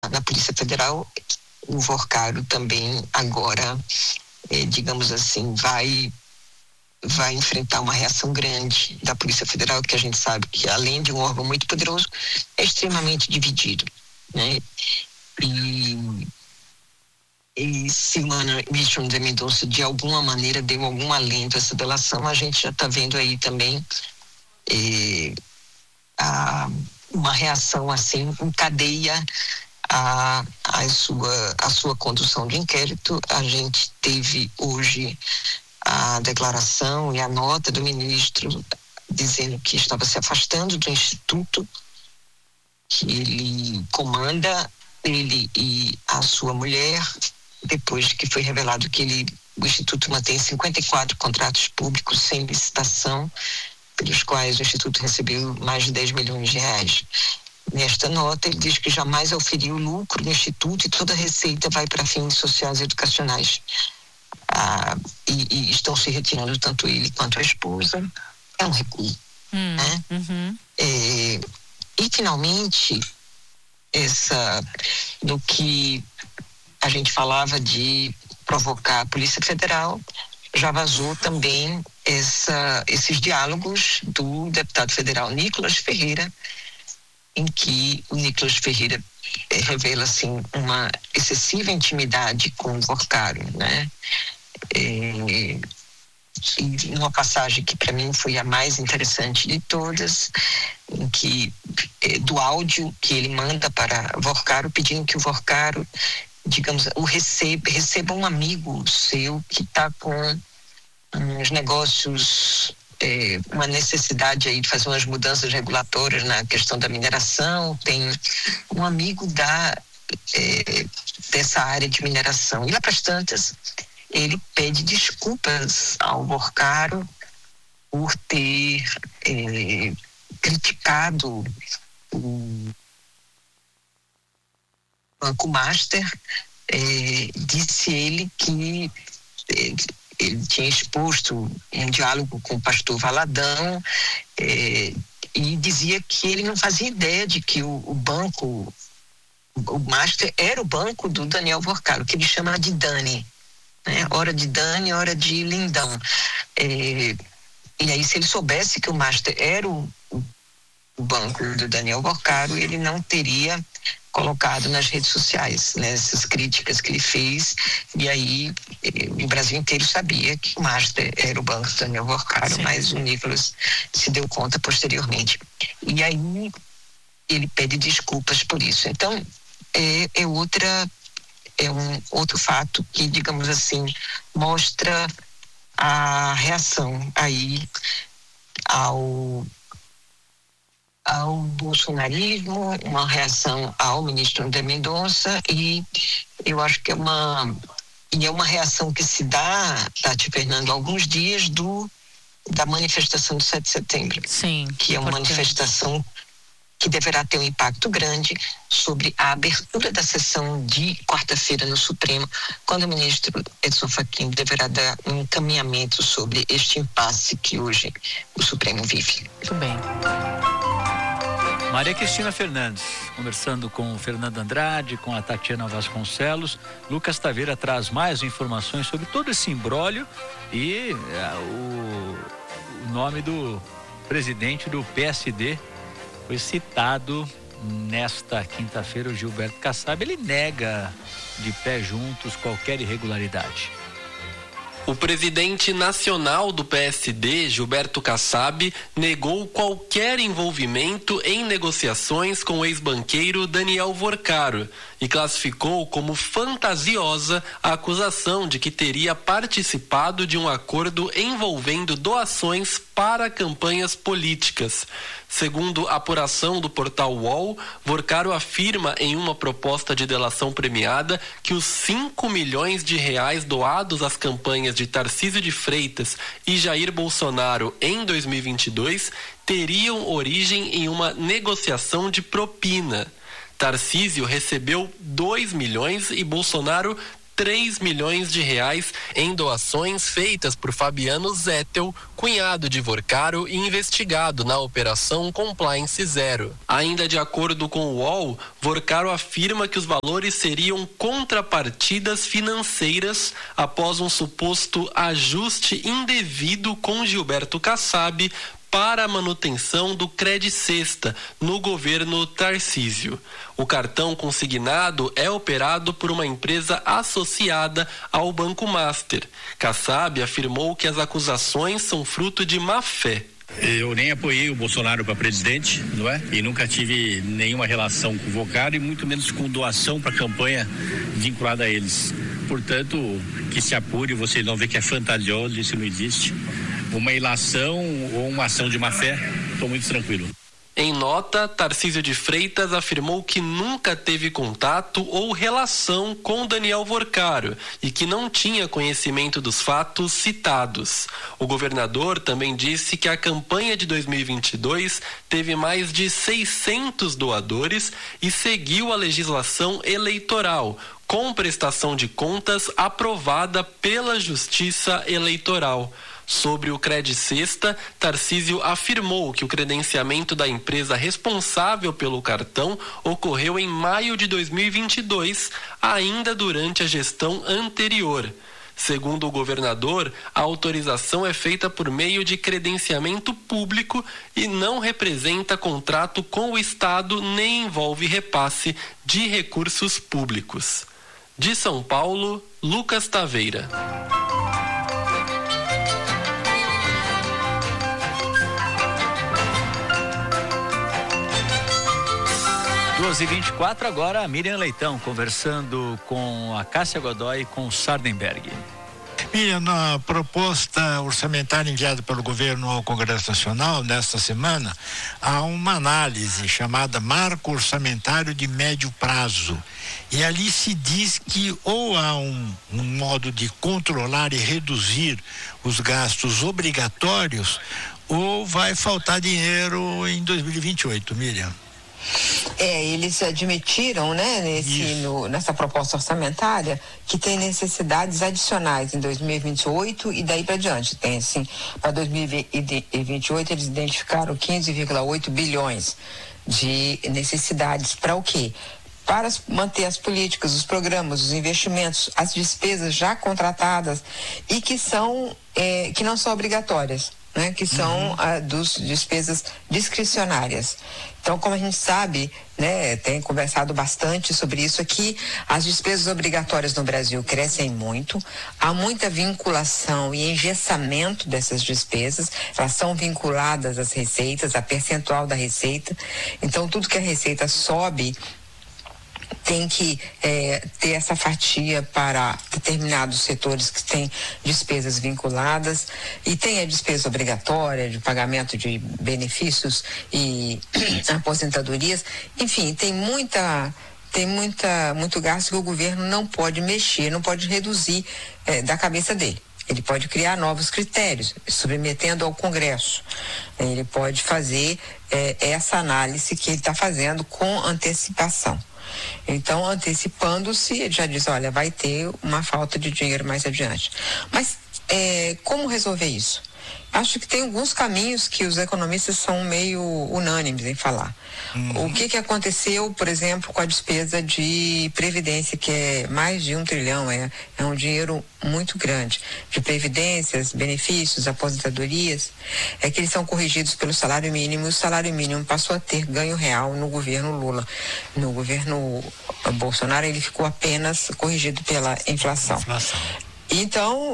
na Polícia Federal, o Vorcaro também agora, digamos assim, vai enfrentar uma reação grande da Polícia Federal, que a gente sabe que, além de um órgão muito poderoso, é extremamente dividido, né? E se o ministro André Mendonça de alguma maneira deu algum alento a essa delação, a gente já está vendo aí também uma reação assim em cadeia a sua condução de inquérito. A gente teve hoje a declaração e a nota do ministro dizendo que estava se afastando do instituto que ele comanda, ele e a sua mulher, depois que foi revelado que o instituto mantém 54 contratos públicos sem licitação, pelos quais o instituto recebeu mais de 10 milhões de reais. Nesta nota, ele diz que jamais auferiu lucro no instituto e toda a receita vai para fins sociais e educacionais. E estão se retirando tanto ele quanto a esposa. É um recuo. Né? Uhum. E, finalmente, do que a gente falava de provocar a Polícia Federal, já vazou também esses diálogos do deputado federal Nicolas Ferreira, em que o Nicolas Ferreira revela assim uma excessiva intimidade com o Vorcaro, né? E uma passagem que para mim foi a mais interessante de todas, em que do áudio que ele manda para Vorcaro, pedindo que o Vorcaro, digamos, receba um amigo seu que está com uns negócios, uma necessidade aí de fazer umas mudanças regulatórias na questão da mineração. Tem um amigo dessa área de mineração. E lá para as tantas, ele pede desculpas ao Vorcaro por ter criticado o Banco Master. Disse ele que ele tinha exposto um diálogo com o pastor Valadão, e dizia que ele não fazia ideia de que o banco, o Master, era o banco do Daniel Vorcaro, que ele chama de Dani, né? Hora de Dani, hora de Lindão. E aí, se ele soubesse que o Master era o banco do Daniel Vorcaro, ele não teria colocado nas redes sociais, né, essas críticas que ele fez. E aí o Brasil inteiro sabia que o Master era o banco do Daniel Vorcaro. Sim. Mas o Nicolas se deu conta posteriormente. E aí ele pede desculpas por isso. Então é um outro fato que, digamos assim, mostra a reação aí ao bolsonarismo, uma reação ao ministro André Mendonça, e eu acho que é uma reação que se dá, Tati Fernando, há alguns dias da manifestação do 7 de setembro. Sim, que é uma manifestação que deverá ter um impacto grande sobre a abertura da sessão de quarta-feira no Supremo, quando o ministro Edson Fachin deverá dar um encaminhamento sobre este impasse que hoje o Supremo vive. Muito bem. Maria Cristina Fernandes, conversando com o Fernando Andrade, com a Tatiana Vasconcelos. Lucas Taveira traz mais informações sobre todo esse imbróglio e o nome do presidente do PSD foi citado nesta quinta-feira, o Gilberto Kassab. Ele nega de pé juntos qualquer irregularidade. O presidente nacional do PSD, Gilberto Kassab, negou qualquer envolvimento em negociações com o ex-banqueiro Daniel Vorcaro e classificou como fantasiosa a acusação de que teria participado de um acordo envolvendo doações para campanhas políticas. Segundo a apuração do portal UOL, Vorcaro afirma em uma proposta de delação premiada que os 5 milhões de reais doados às campanhas de Tarcísio de Freitas e Jair Bolsonaro em 2022 teriam origem em uma negociação de propina. Tarcísio recebeu 2 milhões e Bolsonaro 3 milhões de reais em doações feitas por Fabiano Zettel, cunhado de Vorcaro e investigado na Operação Compliance Zero. Ainda de acordo com o UOL, Vorcaro afirma que os valores seriam contrapartidas financeiras após um suposto ajuste indevido com Gilberto Kassab para a manutenção do Credicesta no governo Tarcísio. O cartão consignado é operado por uma empresa associada ao Banco Master. Kassab afirmou que as acusações são fruto de má-fé. Eu nem apoiei o Bolsonaro para presidente, não é? E nunca tive nenhuma relação com o Vorcaro e muito menos com doação para campanha vinculada a eles. Portanto, que se apure, vocês vão ver que é fantasioso, isso não existe. Uma ilação ou uma ação de má-fé, estou muito tranquilo. Em nota, Tarcísio de Freitas afirmou que nunca teve contato ou relação com Daniel Vorcaro e que não tinha conhecimento dos fatos citados. O governador também disse que a campanha de 2022 teve mais de 600 doadores e seguiu a legislação eleitoral, com prestação de contas aprovada pela Justiça Eleitoral. Sobre o Credicesta, Tarcísio afirmou que o credenciamento da empresa responsável pelo cartão ocorreu em maio de 2022, ainda durante a gestão anterior. Segundo o governador, a autorização é feita por meio de credenciamento público e não representa contrato com o Estado nem envolve repasse de recursos públicos. De São Paulo, Lucas Taveira. 12h24, agora a Miriam Leitão conversando com a Cássia Godoy e com o Sardenberg. Miriam, na proposta orçamentária enviada pelo governo ao Congresso Nacional nesta semana, há uma análise chamada Marco Orçamentário de Médio Prazo. E ali se diz que ou há um modo de controlar e reduzir os gastos obrigatórios, ou vai faltar dinheiro em 2028, Miriam. Eles admitiram, né, nessa proposta orçamentária, que tem necessidades adicionais em 2028 e daí para diante. Tem, assim, para 2028 eles identificaram 15,8 bilhões de necessidades para o quê? Para manter as políticas, os programas, os investimentos, as despesas já contratadas e que não são obrigatórias, né? Que são dos despesas discricionárias. Então, como a gente sabe, né, tem conversado bastante sobre isso aqui, as despesas obrigatórias no Brasil crescem muito, há muita vinculação e engessamento dessas despesas, elas são vinculadas às receitas, a percentual da receita, então tudo que a receita sobe tem que ter essa fatia para determinados setores que têm despesas vinculadas e tem a despesa obrigatória de pagamento de benefícios e aposentadorias. Enfim, tem muito gasto que o governo não pode mexer, não pode reduzir da cabeça dele. Ele pode criar novos critérios, submetendo ao Congresso. Ele pode fazer essa análise que ele está fazendo com antecipação. Então, antecipando-se, ele já diz, olha, vai ter uma falta de dinheiro mais adiante. Mas como resolver isso? Acho que tem alguns caminhos que os economistas são meio unânimes em falar. O que aconteceu, por exemplo, com a despesa de previdência, que é mais de 1 trilhão, é um dinheiro muito grande, de previdências, benefícios, aposentadorias, que eles são corrigidos pelo salário mínimo, e o salário mínimo passou a ter ganho real no governo Lula. No governo Bolsonaro, ele ficou apenas corrigido pela inflação. Então,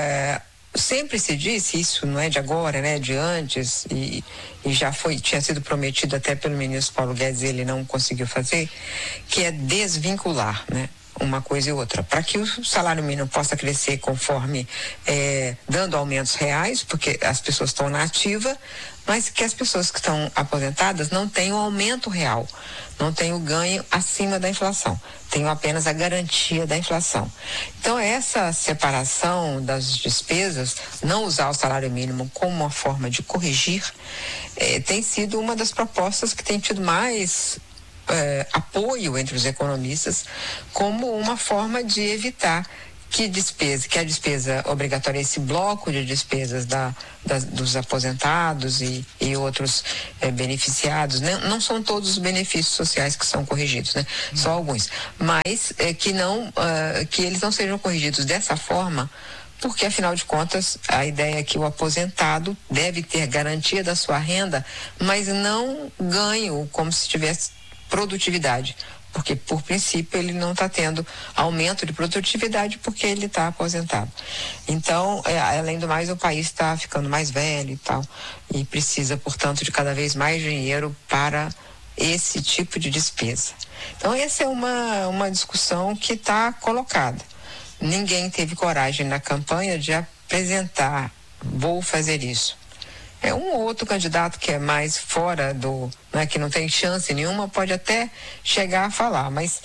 sempre se disse, isso não é de agora, né, de antes, e já tinha sido prometido até pelo ministro Paulo Guedes, ele não conseguiu fazer, que é desvincular, né, uma coisa e outra, para que o salário mínimo possa crescer conforme dando aumentos reais, porque as pessoas estão na ativa, mas que as pessoas que estão aposentadas não tenham aumento real, não tenham ganho acima da inflação, tenham apenas a garantia da inflação. Então, essa separação das despesas, não usar o salário mínimo como uma forma de corrigir, tem sido uma das propostas que tem tido mais apoio entre os economistas como uma forma de evitar que a despesa obrigatória, esse bloco de despesas dos aposentados e outros beneficiados, né? Não são todos os benefícios sociais que são corrigidos, né? Só alguns, mas que eles não sejam corrigidos dessa forma, porque afinal de contas a ideia é que o aposentado deve ter garantia da sua renda, mas não ganho como se tivesse produtividade, porque por princípio ele não está tendo aumento de produtividade porque ele está aposentado. Então, além do mais, o país está ficando mais velho e tal, e precisa, portanto, de cada vez mais dinheiro para esse tipo de despesa. Então, essa é uma discussão que está colocada. Ninguém teve coragem na campanha de apresentar, vou fazer isso. Um outro candidato que é mais fora né, que não tem chance nenhuma, pode até chegar a falar, mas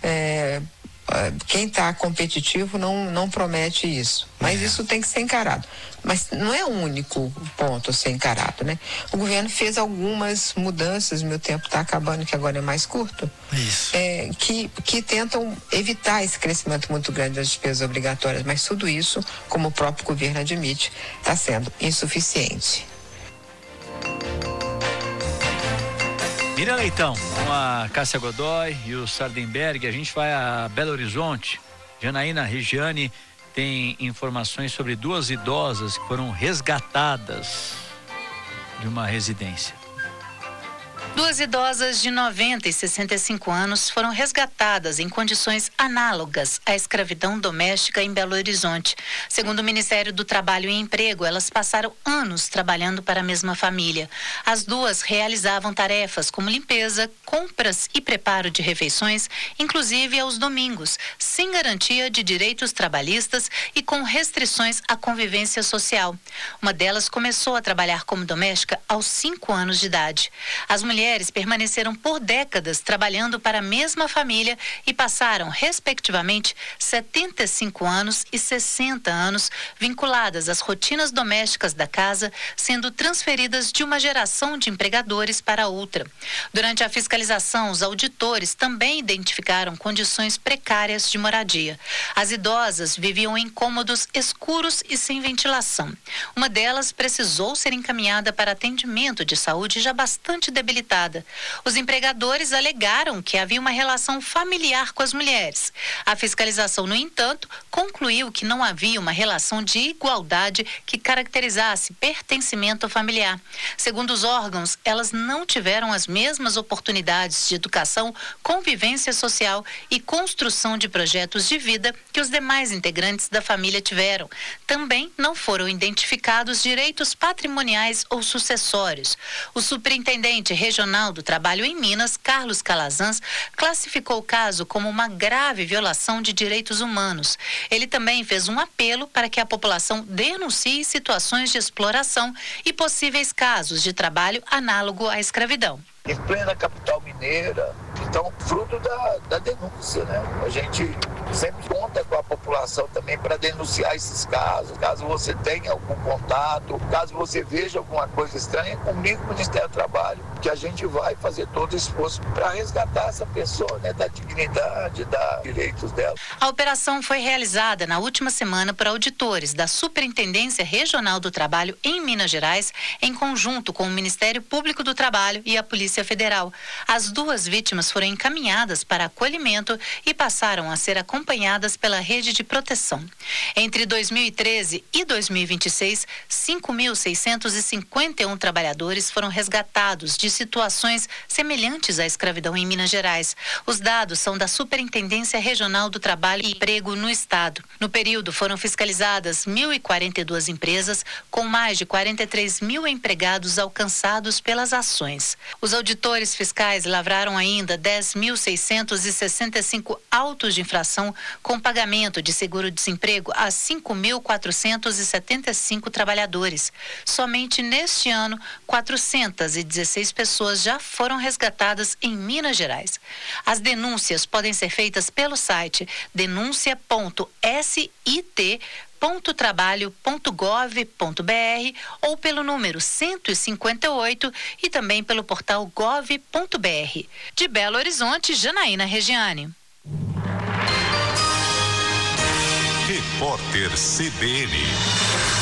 quem está competitivo não promete isso. Mas isso tem que ser encarado. Mas não é o único ponto a ser encarado, né? O governo fez algumas mudanças, meu tempo está acabando, que agora é mais curto, que tentam evitar esse crescimento muito grande das despesas obrigatórias, mas tudo isso, como o próprio governo admite, está sendo insuficiente. Miriam Leitão, com a Cássia Godoy e o Sardenberg, a gente vai a Belo Horizonte. Janaína Regiane tem informações sobre 2 idosas que foram resgatadas de uma residência. 2 idosas de 90 e 65 anos foram resgatadas em condições análogas à escravidão doméstica em Belo Horizonte. Segundo o Ministério do Trabalho e Emprego, elas passaram anos trabalhando para a mesma família. As 2 realizavam tarefas como limpeza, compras e preparo de refeições, inclusive aos domingos, sem garantia de direitos trabalhistas e com restrições à convivência social. Uma delas começou a trabalhar como doméstica aos 5 anos de idade. As mulheres permaneceram por décadas trabalhando para a mesma família e passaram, respectivamente, 75 anos e 60 anos vinculadas às rotinas domésticas da casa, sendo transferidas de uma geração de empregadores para outra. Durante a fiscalização, os auditores também identificaram condições precárias de moradia. As idosas viviam em cômodos escuros e sem ventilação. Uma delas precisou ser encaminhada para atendimento de saúde já bastante debilitada. Os empregadores alegaram que havia uma relação familiar com as mulheres. A fiscalização, no entanto, concluiu que não havia uma relação de igualdade que caracterizasse pertencimento familiar. Segundo os órgãos, elas não tiveram as mesmas oportunidades de educação, convivência social e construção de projetos de vida que os demais integrantes da família tiveram. Também não foram identificados direitos patrimoniais ou sucessórios. O superintendente regional do Trabalho em Minas, Carlos Calazans, classificou o caso como uma grave violação de direitos humanos. Ele também fez um apelo para que a população denuncie situações de exploração e possíveis casos de trabalho análogo à escravidão. Em plena capital mineira, então fruto da denúncia, né? A gente sempre conta com a população também para denunciar esses casos. Caso você tenha algum contato, caso você veja alguma coisa estranha, comigo, Ministério do Trabalho, que a gente vai fazer todo esforço para resgatar essa pessoa, né? Da dignidade, dos direitos dela. A operação foi realizada na última semana por auditores da Superintendência Regional do Trabalho em Minas Gerais, em conjunto com o Ministério Público do Trabalho e a Polícia Federal. As 2 vítimas foram encaminhadas para acolhimento e passaram a ser acompanhadas pela rede de proteção. Entre 2013 e 2026, 5.651 trabalhadores foram resgatados de situações semelhantes à escravidão em Minas Gerais. Os dados são da Superintendência Regional do Trabalho e Emprego no Estado. No período, foram fiscalizadas 1.042 empresas, com mais de 43 mil empregados alcançados pelas ações. Os auditores fiscais lavraram ainda 10.665 autos de infração com pagamento de seguro-desemprego a 5.475 trabalhadores. Somente neste ano, 416 pessoas já foram resgatadas em Minas Gerais. As denúncias podem ser feitas pelo site denuncia.sit.gov.br www.trabalho.gov.br ou pelo número 158 e também pelo portal gov.br. De Belo Horizonte, Janaína Regiane. Repórter CBN.